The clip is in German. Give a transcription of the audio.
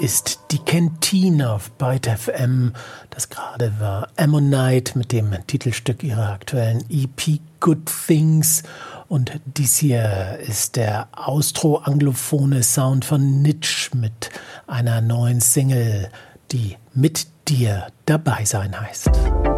ist die Kantine auf Byte FM. Das gerade war Ammonite mit dem Titelstück ihrer aktuellen EP Good Things. Und dies hier ist der austro-anglophone Sound von Nitsch mit einer neuen Single, die Mit dir dabei sein heißt.